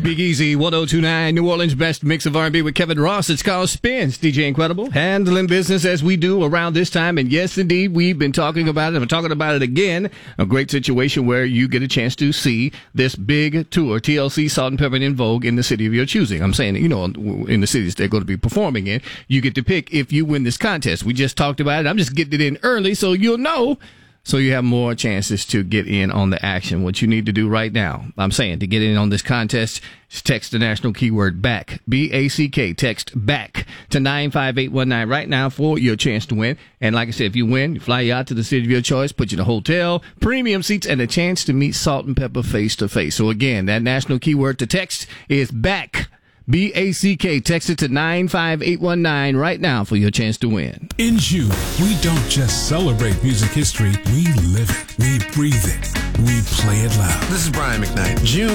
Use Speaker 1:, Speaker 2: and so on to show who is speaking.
Speaker 1: Big Easy, 1029, New Orleans' best mix of R&B with Kevin Ross. It's called Spins. DJ Incredible, handling business as we do around this time. And yes, indeed, we've been talking about it. I'm talking about it again. A great situation where you get a chance to see this big tour, TLC, Salt and Pepper and In Vogue, in the city of your choosing. I'm saying, in the cities they're going to be performing in, you get to pick if you win this contest. We just talked about it. I'm just getting it in early so you'll know. So you have more chances to get in on the action. What you need to do right now, I'm saying, to get in on this contest, is text the national keyword BACK, B-A-C-K, text BACK to 95819 right now for your chance to win. And like I said, if you win, you fly you out to the city of your choice, put you in a hotel, premium seats, and a chance to meet Salt and Pepper face to face. So again, that national keyword to text is BACK. B-A-C-K. Text it to 95819 right now for your chance to win.
Speaker 2: In June, we don't just celebrate music history, we live it, we breathe it, we play it loud.
Speaker 3: This is Brian McKnight. June